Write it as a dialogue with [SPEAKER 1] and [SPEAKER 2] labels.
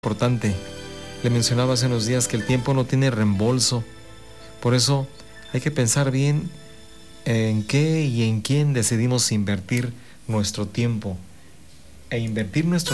[SPEAKER 1] importante. Le mencionaba hace unos días que el tiempo no tiene reembolso. Por eso hay que pensar bien en qué y en quién decidimos invertir nuestro tiempo. E invertir nuestro